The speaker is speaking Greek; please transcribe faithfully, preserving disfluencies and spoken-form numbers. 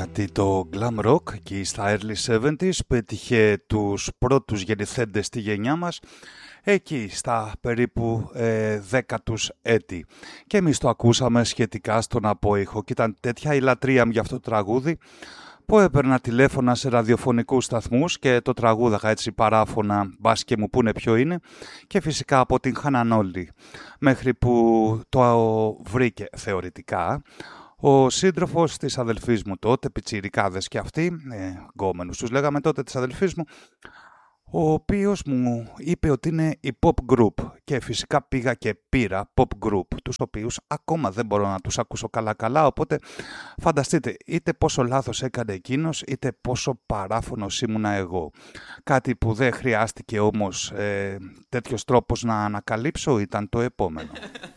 γιατί το glam rock και στα early εβδομήντα πέτυχε τους πρώτους γεννηθέντες στη γενιά μας εκεί στα περίπου ε, δέκα τους έτη. Και εμείς το ακούσαμε σχετικά στον απόϊχο και ήταν τέτοια η λατρεία μου για αυτό το τραγούδι που έπαιρνα τηλέφωνα σε ραδιοφωνικούς σταθμούς και το τραγούδαγα έτσι παράφωνα, μπας και μου πούνε ποιο είναι, και φυσικά αποτύχαναν όλοι. Μέχρι που το βρήκε θεωρητικά ο σύντροφος της αδελφής μου τότε, πιτσιρικάδες και αυτοί, ε, γκόμενους τους λέγαμε τότε της αδελφής μου, ο οποίος μου είπε ότι είναι η pop group και φυσικά πήγα και πήρα pop group, τους οποίους ακόμα δεν μπορώ να τους ακούσω καλά καλά, οπότε φανταστείτε είτε πόσο λάθος έκανε εκείνος είτε πόσο παράφωνος ήμουνα εγώ. Κάτι που δεν χρειάστηκε όμως ε, τέτοιος τρόπος να ανακαλύψω ήταν το επόμενο.